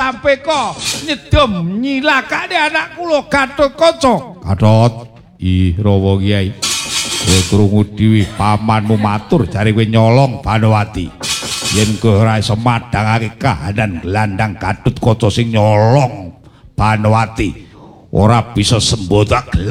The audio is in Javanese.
sampe kok nyedom nyilakane anak kula Gatotkaca. Gatot, Rawa Kyai. Kowe krungu dhewe pamanmu matur jare kowe nyolong Banowati. Yen kowe ora iso madhangake kahanan gelandang Gatotkaca sing nyolong Banowati, ora bisa sembodak